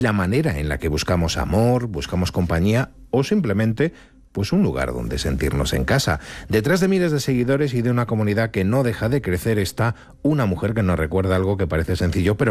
la manera en la que buscamos amor, buscamos compañía o simplemente pues un lugar donde sentirnos en casa. Detrás de miles de seguidores y de una comunidad que no deja de crecer está una mujer que nos recuerda algo que parece sencillo, pero